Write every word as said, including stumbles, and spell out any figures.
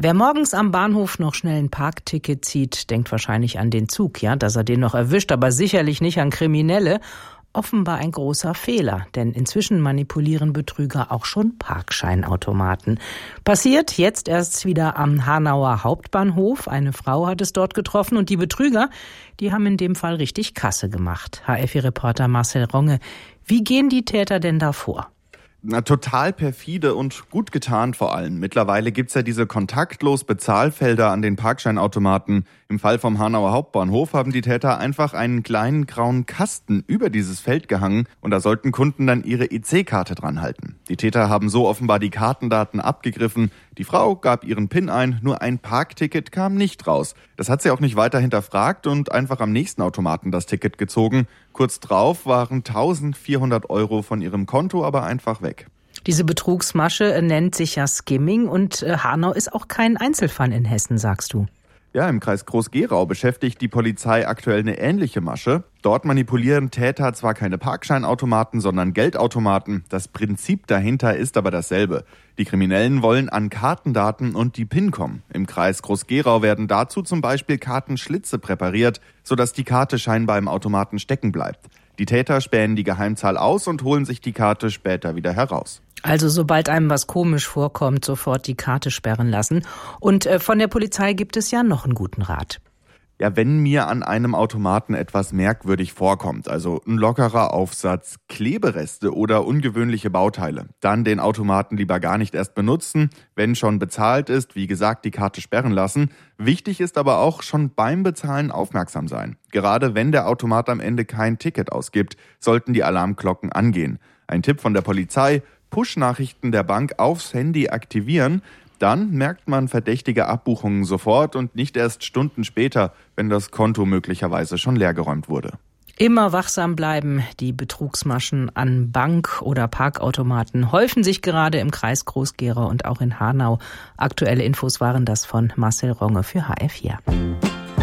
Wer morgens am Bahnhof noch schnell ein Parkticket zieht, denkt wahrscheinlich an den Zug, ja, dass er den noch erwischt, aber sicherlich nicht an Kriminelle. Offenbar ein großer Fehler, denn inzwischen manipulieren Betrüger auch schon Parkscheinautomaten. Passiert jetzt erst wieder am Hanauer Hauptbahnhof. Eine Frau hat es dort getroffen und die Betrüger, die haben in dem Fall richtig Kasse gemacht. H F I-Reporter Marcel Ronge, wie gehen die Täter denn da vor? Na, total perfide und gut getan vor allem. Mittlerweile gibt's ja diese kontaktlos Bezahlfelder an den Parkscheinautomaten. Im Fall vom Hanauer Hauptbahnhof haben die Täter einfach einen kleinen grauen Kasten über dieses Feld gehangen und da sollten Kunden dann ihre E C-Karte dran halten. Die Täter haben so offenbar die Kartendaten abgegriffen. Die Frau gab ihren PIN ein, nur ein Parkticket kam nicht raus. Das hat sie auch nicht weiter hinterfragt und einfach am nächsten Automaten das Ticket gezogen. Kurz drauf waren eintausendvierhundert Euro von ihrem Konto aber einfach weg. Diese Betrugsmasche nennt sich ja Skimming und Hanau ist auch kein Einzelfall in Hessen, sagst du. Ja, im Kreis Groß-Gerau beschäftigt die Polizei aktuell eine ähnliche Masche. Dort manipulieren Täter zwar keine Parkscheinautomaten, sondern Geldautomaten. Das Prinzip dahinter ist aber dasselbe. Die Kriminellen wollen an Kartendaten und die PIN kommen. Im Kreis Groß-Gerau werden dazu zum Beispiel Kartenschlitze präpariert, sodass die Karte scheinbar im Automaten stecken bleibt. Die Täter spähen die Geheimzahl aus und holen sich die Karte später wieder heraus. Also sobald einem was komisch vorkommt, sofort die Karte sperren lassen. Und äh, von der Polizei gibt es ja noch einen guten Rat. Ja, wenn mir an einem Automaten etwas merkwürdig vorkommt, also ein lockerer Aufsatz, Klebereste oder ungewöhnliche Bauteile, dann den Automaten lieber gar nicht erst benutzen. Wenn schon bezahlt ist, wie gesagt, die Karte sperren lassen. Wichtig ist aber auch schon beim Bezahlen aufmerksam sein. Gerade wenn der Automat am Ende kein Ticket ausgibt, sollten die Alarmglocken angehen. Ein Tipp von der Polizei: Push-Nachrichten der Bank aufs Handy aktivieren. Dann merkt man verdächtige Abbuchungen sofort und nicht erst Stunden später, wenn das Konto möglicherweise schon leergeräumt wurde. Immer wachsam bleiben. Die Betrugsmaschen an Bank- oder Parkautomaten häufen sich gerade im Kreis Groß-Gerau und auch in Hanau. Aktuelle Infos waren das von Marcel Ronge für H F vier.